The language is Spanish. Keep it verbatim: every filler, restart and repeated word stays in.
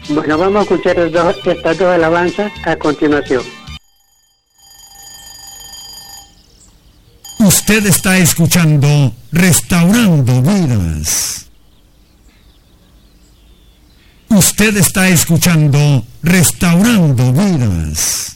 Bueno, vamos a escuchar estas dos, estas dos alabanzas a continuación. Usted está escuchando Restaurando Vidas. Usted está escuchando Restaurando Vidas.